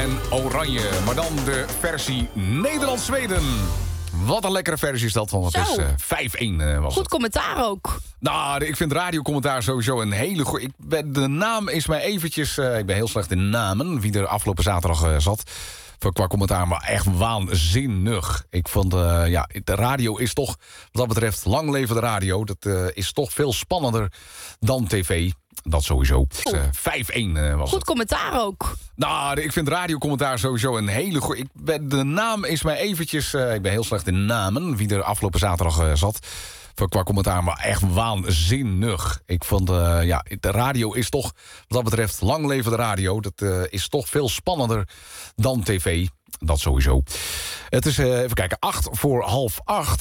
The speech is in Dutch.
en Oranje. Maar dan de versie Nederland-Zweden. Wat een lekkere versie is dat, want het Zo. is 5-1 was Goed het. commentaar ook. Nou, ik vind radiocommentaar sowieso een hele goede... De naam is mij eventjes... ik ben heel slecht in namen, wie er afgelopen zaterdag zat... Qua commentaar, maar echt waanzinnig. Ik vond, de radio is toch, wat dat betreft, lang leven de radio. Dat is toch veel spannender dan tv. Dat sowieso. 5-1 was Goed het. commentaar ook. Nou, ik vind radiocommentaar sowieso een hele goede... De naam is mij eventjes... ik ben heel slecht in namen, wie er afgelopen zaterdag zat... Qua commentaar, maar echt waanzinnig. Ik vond, de radio is toch, wat dat betreft, lang leven de radio. Dat is toch veel spannender dan tv. Dat sowieso. Het is, even kijken, 7:08.